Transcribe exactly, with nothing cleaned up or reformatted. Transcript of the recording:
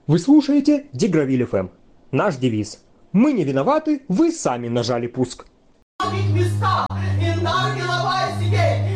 Вы слушаете Дигравиль эф эм. Наш девиз. Мы не виноваты, вы сами нажали пуск. Места, и нарки ломай сидеть.